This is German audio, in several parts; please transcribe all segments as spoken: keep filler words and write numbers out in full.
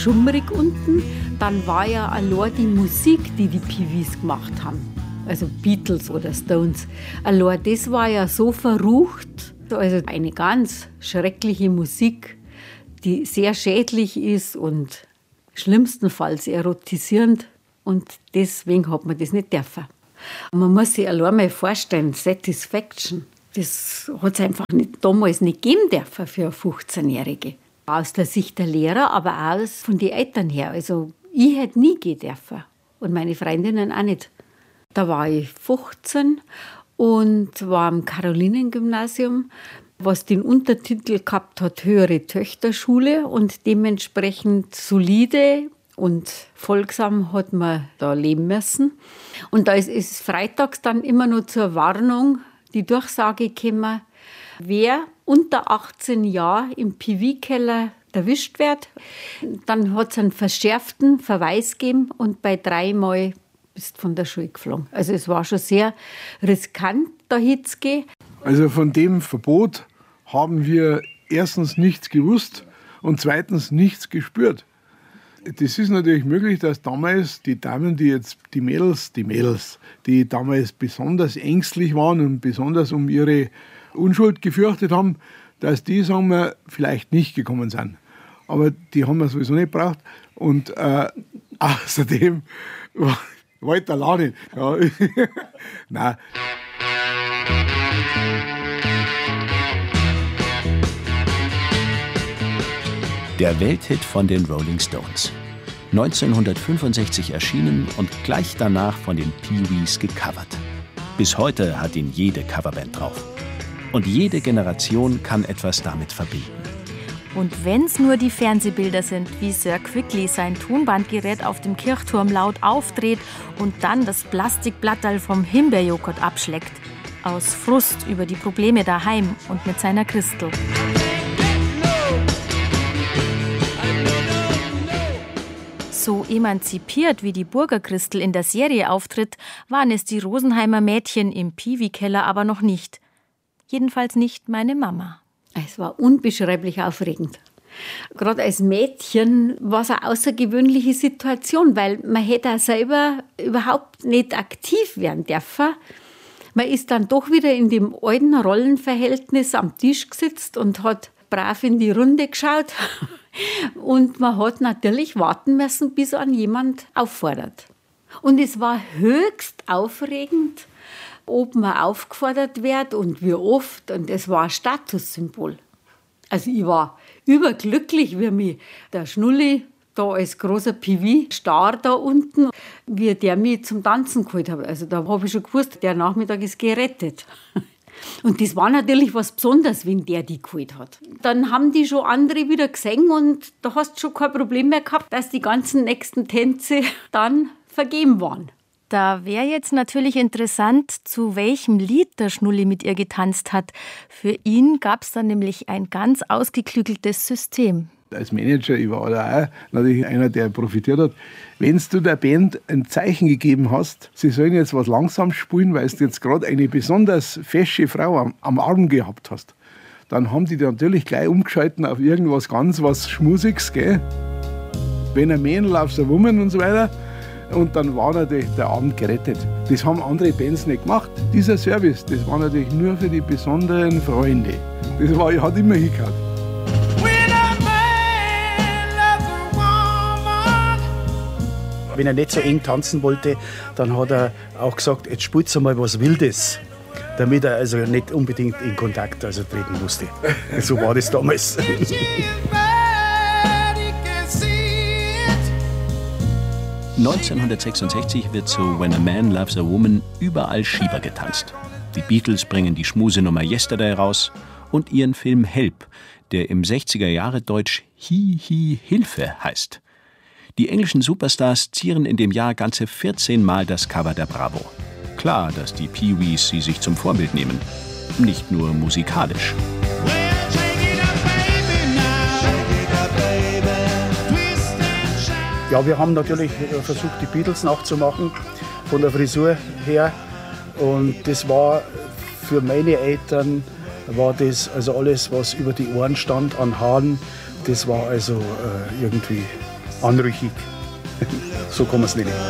schummrig unten. Dann war ja allein die Musik, die die Pee-wees gemacht haben. Also Beatles oder Stones. Allein das war ja so verrucht. Also eine ganz schreckliche Musik, die sehr schädlich ist und schlimmstenfalls erotisierend. Und deswegen hat man das nicht dürfen. Man muss sich allein mal vorstellen, Satisfaction, das hat es einfach nicht, damals nicht geben dürfen für eine fünfzehnjährige. Aus der Sicht der Lehrer, aber auch von den Eltern her. Also ich hätte nie gehen dürfen und meine Freundinnen auch nicht. Da war ich fünfzehn und war am Karolinengymnasium, was den Untertitel gehabt hat, höhere Töchterschule und dementsprechend solide und folgsam hat man da leben müssen. Und da ist es freitags dann immer noch zur Warnung die Durchsage gekommen, wer unter achtzehn Jahren im Pee-wee-Keller erwischt wird, dann hat es einen verschärften Verweis gegeben und bei dreimal bist du von der Schule geflogen. Also es war schon sehr riskant, da hinzugehen. Also von dem Verbot haben wir erstens nichts gewusst und zweitens nichts gespürt. Das ist natürlich möglich, dass damals die Damen, die jetzt, die Mädels, die Mädels, die damals besonders ängstlich waren und besonders um ihre Unschuld gefürchtet haben, dass die, sagen wir, vielleicht nicht gekommen sind. Aber die haben wir sowieso nicht gebraucht. Und äh, außerdem weiter laden. Ja. Nein. Der Welthit von den Rolling Stones. neunzehnhundertfünfundsechzig erschienen und gleich danach von den Pee-wees gecovert. Bis heute hat ihn jede Coverband drauf. Und jede Generation kann etwas damit verbinden. Und wenn's nur die Fernsehbilder sind, wie Sir Quickly sein Tonbandgerät auf dem Kirchturm laut aufdreht und dann das Plastikblatterl vom Himbeerjoghurt abschleckt. Aus Frust über die Probleme daheim und mit seiner Christel. So emanzipiert, wie die Burger Christel in der Serie auftritt, waren es die Rosenheimer Mädchen im Pee-wee-Keller aber noch nicht. Jedenfalls nicht meine Mama. Es war unbeschreiblich aufregend. Gerade als Mädchen war es eine außergewöhnliche Situation, weil man hätte auch selber überhaupt nicht aktiv werden dürfen. Man ist dann doch wieder in dem alten Rollenverhältnis am Tisch gesetzt und hat brav in die Runde geschaut. Und man hat natürlich warten müssen, bis an jemand auffordert. Und es war höchst aufregend, ob man aufgefordert wird und wie oft. Und es war ein Statussymbol. Also ich war überglücklich, wie mich der Schnulli da als großer Pee-wee-Star da unten, wie der mich zum Tanzen geholt hat. Also da habe ich schon gewusst, der Nachmittag ist gerettet. Und das war natürlich was Besonderes, wenn der die geholt hat. Dann haben die schon andere wieder gesehen und da hast du schon kein Problem mehr gehabt, dass die ganzen nächsten Tänze dann vergeben waren. Da wäre jetzt natürlich interessant, zu welchem Lied der Schnulli mit ihr getanzt hat. Für ihn gab es dann nämlich ein ganz ausgeklügeltes System. Als Manager, ich war da auch natürlich einer, der profitiert hat. Wenn du der Band ein Zeichen gegeben hast, sie sollen jetzt was langsam spielen, weil du jetzt gerade eine besonders fesche Frau am, am Arm gehabt hast, dann haben die natürlich gleich umgeschalten auf irgendwas ganz was Schmusiges, gell? Wenn ein Man loves a Woman und so weiter. Und dann war natürlich der Abend gerettet. Das haben andere Bands nicht gemacht. Dieser Service, das war natürlich nur für die besonderen Freunde. Das war, hat immer hingehauen. Wenn er nicht so eng tanzen wollte, dann hat er auch gesagt, jetzt spielt mal was Wildes, damit er also nicht unbedingt in Kontakt also treten musste. So war das damals. neunzehnhundertsechsundsechzig wird zu When a Man Loves a Woman überall Schieber getanzt. Die Beatles bringen die Schmusenummer Yesterday raus und ihren Film Help, der im sechziger Jahre Deutsch Hi Hi Hilfe heißt. Die englischen Superstars zieren in dem Jahr ganze vierzehn Mal das Cover der Bravo. Klar, dass die Pee-wees sie sich zum Vorbild nehmen. Nicht nur musikalisch. Ja, wir haben natürlich versucht, die Beatles nachzumachen, von der Frisur her. Und das war für meine Eltern, war das also alles, was über die Ohren stand an Haaren, das war also äh, irgendwie anrüchig. So kann man es nennen.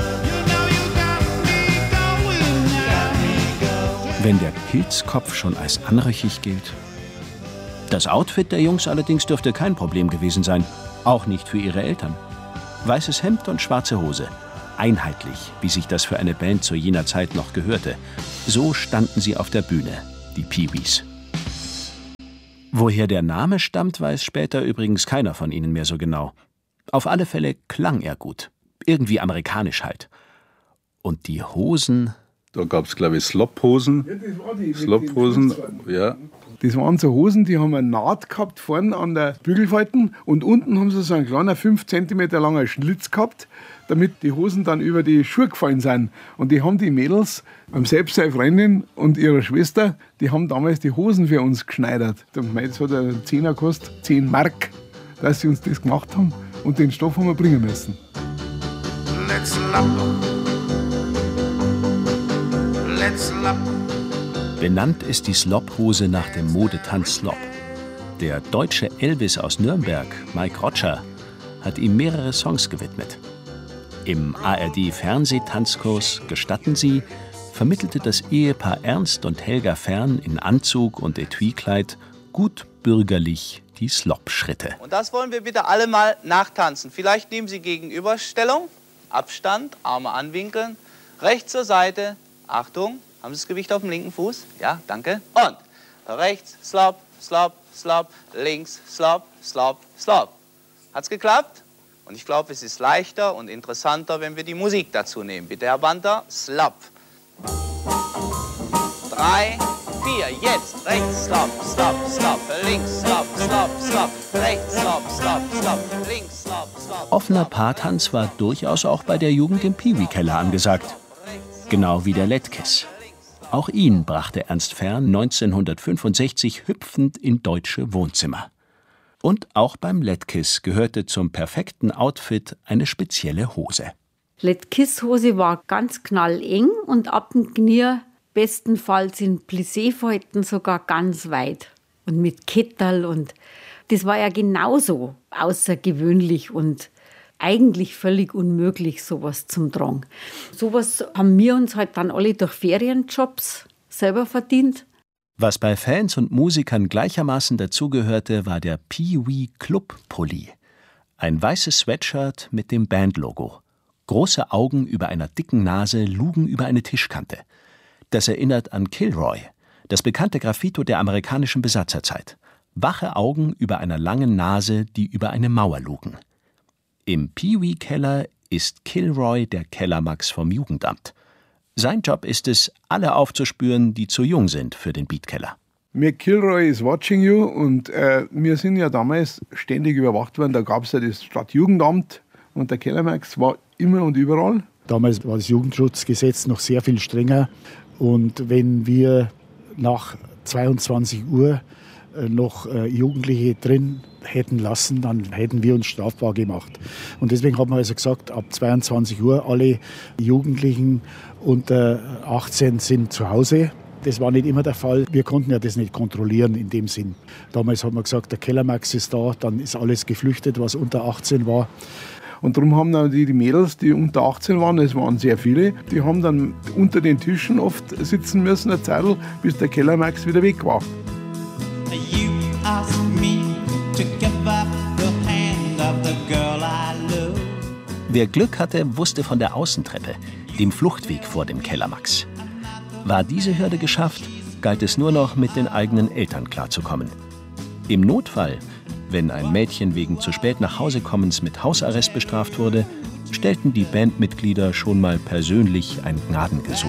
Wenn der Pilzkopf schon als anrüchig gilt. Das Outfit der Jungs allerdings dürfte kein Problem gewesen sein. Auch nicht für ihre Eltern. Weißes Hemd und schwarze Hose. Einheitlich, wie sich das für eine Band zu jener Zeit noch gehörte. So standen sie auf der Bühne, die Pee-wees. Woher der Name stammt, weiß später übrigens keiner von ihnen mehr so genau. Auf alle Fälle klang er gut. Irgendwie amerikanisch halt. Und die Hosen... Da gab es, glaube ich, Slop-Hosen. Ja, das war die, Slop-Hosen, ja. Das waren so Hosen, die haben eine Naht gehabt vorne an der Bügelfalten und unten haben sie so einen kleinen fünf Zentimeter langer Schlitz gehabt, damit die Hosen dann über die Schuhe gefallen sind. Und die haben die Mädels, selbst seine Freundin und ihre Schwester, die haben damals die Hosen für uns geschneidert. Das hat einen Zehner gekostet, zehn Mark, dass sie uns das gemacht haben. Und den Stoff haben wir bringen müssen. Let's love. Let's love. Benannt ist die Slop-Hose nach dem Modetanz Slop. Der deutsche Elvis aus Nürnberg, Mike Roger, hat ihm mehrere Songs gewidmet. Im A R D-Fernsehtanzkurs Gestatten Sie vermittelte das Ehepaar Ernst und Helga Fern in Anzug und Etuikleid gut bürgerlich die Slop-Schritte. Und das wollen wir bitte alle mal nachtanzen. Vielleicht nehmen Sie Gegenüberstellung, Abstand, Arme anwinkeln, rechts zur Seite, Achtung. Haben Sie das Gewicht auf dem linken Fuß? Ja, danke. Und rechts, slop, slop, slop, links, slop, slop, slop. Hat's geklappt? Und ich glaube, es ist leichter und interessanter, wenn wir die Musik dazu nehmen. Bitte, Herr Banter, slop. Drei, vier, jetzt. Rechts, slop, slop, slop, links, slop, slop, slop, rechts, slop, slop, slop, links, slop, slop. Offener Paartanz war durchaus auch bei der Jugend im Pee-wee-Keller angesagt. Genau wie der Letkiss. Auch ihn brachte Ernst Fern neunzehnhundertfünfundsechzig hüpfend in deutsche Wohnzimmer. Und auch beim Letkiss gehörte zum perfekten Outfit eine spezielle Hose. Letkiss-Hose war ganz knalleng und ab dem Knie bestenfalls in Plissé-Falten sogar ganz weit. Und mit Kettel und das war ja genauso außergewöhnlich und eigentlich völlig unmöglich, sowas zum Tragen. Sowas haben wir uns halt dann alle durch Ferienjobs selber verdient. Was bei Fans und Musikern gleichermaßen dazugehörte, war der Pee-wee-Club-Pulli. Ein weißes Sweatshirt mit dem Bandlogo. Große Augen über einer dicken Nase lugen über eine Tischkante. Das erinnert an Kilroy, das bekannte Graffito der amerikanischen Besatzerzeit. Wache Augen über einer langen Nase, die über eine Mauer lugen. Im Pee-wee-Keller ist Kilroy der Kellermax vom Jugendamt. Sein Job ist es, alle aufzuspüren, die zu jung sind für den Beatkeller. Mick Kilroy is watching you und äh, wir sind ja damals ständig überwacht worden. Da gab es ja das Stadtjugendamt und der Kellermax war immer und überall. Damals war das Jugendschutzgesetz noch sehr viel strenger und wenn wir nach zweiundzwanzig Uhr noch äh, Jugendliche drin hätten lassen, dann hätten wir uns strafbar gemacht. Und deswegen haben wir also gesagt, ab zweiundzwanzig Uhr alle Jugendlichen unter achtzehn sind zu Hause. Das war nicht immer der Fall. Wir konnten ja das nicht kontrollieren in dem Sinn. Damals haben wir gesagt, der Kellermax ist da, dann ist alles geflüchtet, was unter achtzehn war. Und darum haben dann die, die Mädels, die unter achtzehn waren, es waren sehr viele, die haben dann unter den Tischen oft sitzen müssen, eine Zeit, bis der Kellermax wieder weg war. You asked me to give up the hand of the girl I love. Wer Glück hatte, wusste von der Außentreppe, dem Fluchtweg vor dem Kellermax. War diese Hürde geschafft, galt es nur noch, mit den eigenen Eltern klarzukommen. Im Notfall, wenn ein Mädchen wegen zu spät nach Hause kommens mit Hausarrest bestraft wurde, stellten die Bandmitglieder schon mal persönlich ein Gnadengesuch.